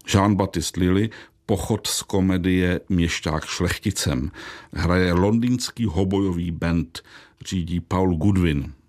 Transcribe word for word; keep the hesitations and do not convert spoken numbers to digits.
Jean-Baptiste Lilly, pochod z komedie Měšťák šlechticem. Hraje londýnský hobojový band, řídí Paul Goodwin.